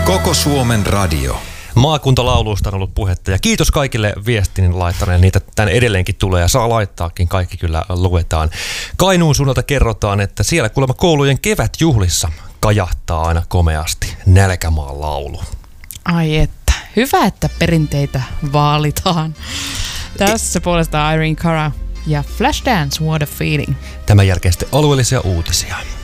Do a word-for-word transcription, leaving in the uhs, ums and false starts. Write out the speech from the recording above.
Koko Suomen radio. Maakuntalauluista on ollut puhetta ja kiitos kaikille viestin laittaneille. Niitä tänne edelleenkin tulee ja saa laittaakin. Kaikki kyllä luetaan. Kainuun suunnalta kerrotaan, että siellä kuulemma koulujen kevätjuhlissa kajahtaa aina komeasti Nälkämaan laulu. Ai että. Hyvä, että perinteitä vaalitaan. Tässä puolestaan Irene Cara ja Flashdance, What a Feeling. Tämän jälkeen sitten alueellisia uutisia.